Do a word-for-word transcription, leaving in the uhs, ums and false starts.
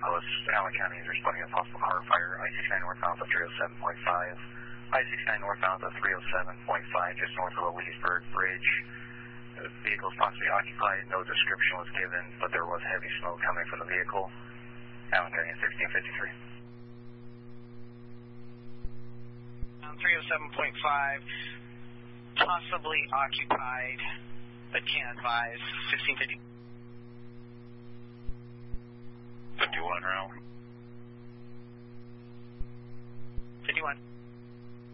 post. Allen County is responding to a possible car fire. I sixty-nine northbound at three oh seven point five. I sixty-nine northbound at three oh seven point five, just north of the Leesburg Bridge. The vehicle is possibly occupied. No description was given, but there was heavy smoke coming from the vehicle. Allen County sixteen fifty-three. three oh seven point five, possibly occupied, but can't advise. sixteen fifty. fifty-one, round. fifty-one.